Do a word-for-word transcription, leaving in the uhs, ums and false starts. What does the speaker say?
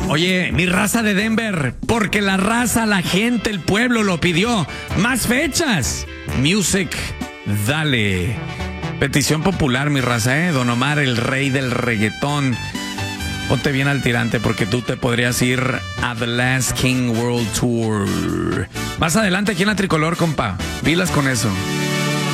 Oye, mi raza de Denver, porque la raza, la gente, el pueblo lo pidió. Más fechas. Music, dale. Petición popular, mi raza, ¿eh? Don Omar, el rey del reggaetón. Ponte bien al tirante porque tú te podrías ir a The Last King World Tour. Más adelante aquí en la Tricolor, compa. Pilas con eso.